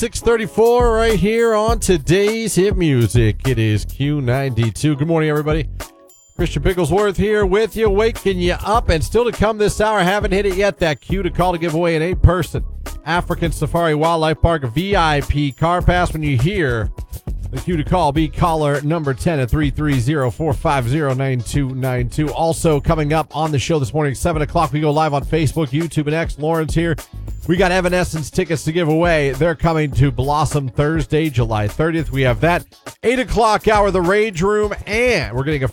6:34 right here on today's hit music. It is Q92. Good morning, everybody. Christian Bigglesworth here with you, waking you up. And still to come this hour, haven't hit it yet, that cue to call to give away an 8-person African Safari Wildlife Park VIP car pass. When you hear the cue to call, be caller number 10 at 330-450-9292. Also coming up on the show this morning, 7 o'clock, we go live on Facebook, YouTube, and X. Lauren's here. We got Evanescence tickets to give away. They're coming to Blossom Thursday, July 30th. We have that 8 o'clock hour, the Rage Room, and we're getting a